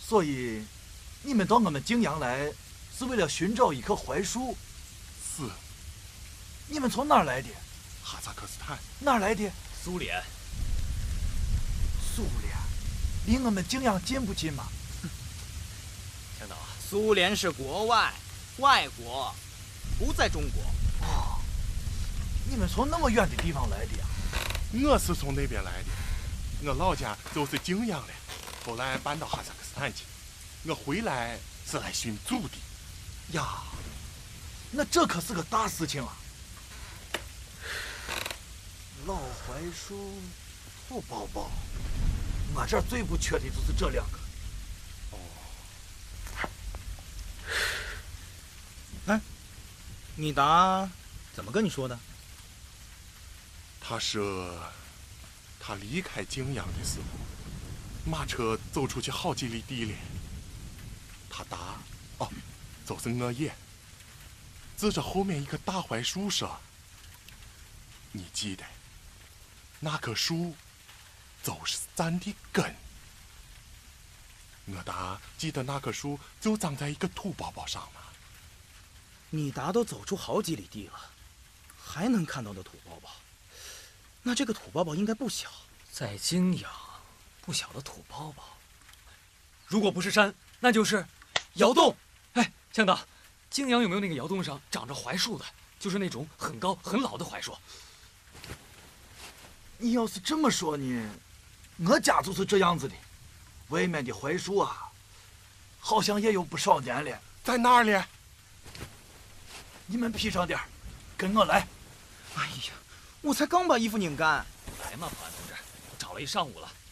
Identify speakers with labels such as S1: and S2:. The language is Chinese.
S1: 所以，你们到我们泾阳来，是为了寻找一棵槐树？
S2: 是。
S1: 你们从哪儿来的？
S2: 哈萨克斯坦。
S1: 哪儿来的？
S3: 苏联。
S1: 苏联，离我们泾阳近不近嘛？
S3: 强导，
S4: 苏联是国外，外国，不在中国。
S1: 哦，你们从那么远的地方来的呀？
S2: 我是从那边来的，我老家就是泾阳的，后来搬到哈萨克斯坦去。我回来是来寻祖的。
S1: 呀，那这可是个大事情啊！老槐树、土包包，我这儿最不缺的就是这两个。
S2: 哦。
S4: 哎，你达怎么跟你说的？
S2: 他说，他离开泾阳的时候，马车走出去好几里地了。他答：“哦，就是我爷。”指着后面一棵大槐树说：“你记得，那棵树就是咱的根。”我答：“记得那棵树就长在一个土包包上嘛。”
S4: 你达都走出好几里地了，还能看到那土包包，那这个土包包应该不小。
S3: 在泾阳，不小的土包包，如果不是山，那就是窑洞。哎，向导，泾阳有没有那个窑洞上长着槐树的？就是那种很高很老的槐树。
S1: 你要是这么说呢，我家就是这样子的，外面的槐树啊，好像也有不少年了。
S2: 在哪儿呢？
S1: 你们披上点儿，跟我来。
S4: 哎呀，我才刚把衣服拧干。
S3: 来嘛，保安同志，我找了一上午了，